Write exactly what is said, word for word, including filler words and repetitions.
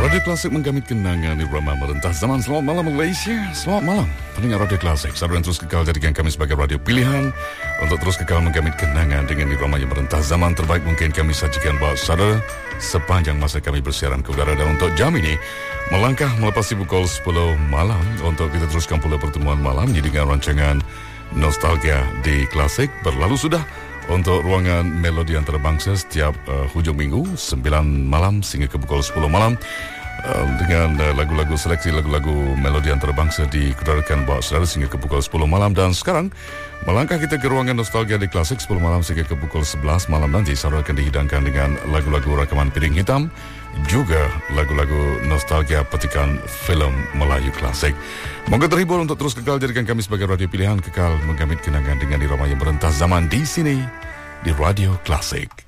Radio Klasik menggamit kenangan di Rama Merentah Zaman. Selamat malam Malaysia. Selamat malam pendengar Radio Klasik. Saudara yang terus kekal jadikan kami sebagai radio pilihan untuk terus kekal menggamit kenangan dengan irama yang merentah zaman terbaik mungkin kami sajikan buat saudara sepanjang masa kami bersiaran ke udara. Dan untuk jam ini melangkah melepasi pukul sepuluh malam untuk kita teruskan pula pertemuan malam ini dengan rancangan Nostalgia di Klasik. Berlalu sudah untuk ruangan Melodi Antarabangsa setiap uh, hujung minggu sembilan malam sehingga ke pukul sepuluh malam uh, dengan uh, lagu-lagu seleksi lagu-lagu Melodi Antarabangsa dikudarakan buat saudara sehingga ke pukul sepuluh malam. Dan sekarang melangkah kita ke ruangan Nostalgia di Klasik sepuluh malam sehingga ke pukul sebelas malam nanti. Saudara akan dihidangkan dengan lagu-lagu rakaman Piring Hitam, juga lagu-lagu nostalgia petikan filem Melayu klasik. Moga terhibur untuk terus kekal jadikan kami sebagai radio pilihan, kekal menggamit kenangan dengan irama yang merentah zaman di sini di Radio Klasik.